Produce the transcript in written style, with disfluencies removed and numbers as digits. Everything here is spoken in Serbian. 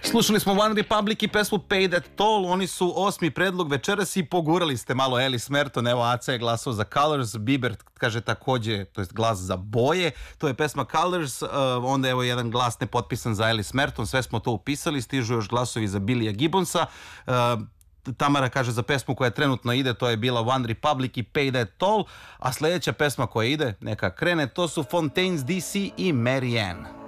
Slušali smo One Republic i pesmu Pay That Toll, oni su 8. predlog večeras i pogurali ste malo Alice Merton, evo Aca je glasao za Colors, Bieber kaže takođe, to jest glas za boje, to je pesma Colors, onda evo jedan glas nepotpisan za Alice Merton, sve smo to upisali, stižu još glasovi za Billya Gibbonsa, Tamara kaže za pesmu koja trenutno ide, to je bila One Republic i Pay That Toll, a sledeća pesma koja ide, neka krene, to su Fontaines DC i Marianne.